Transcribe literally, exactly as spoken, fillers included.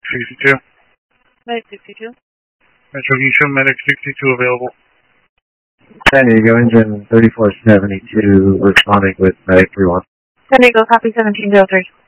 sixty-two. Medic sixty-two. Metro Keisha, Medic sixty-two available. San Diego, engine thirty-four seventy-two, responding with Medic three one. San Diego, copy seventeen oh three.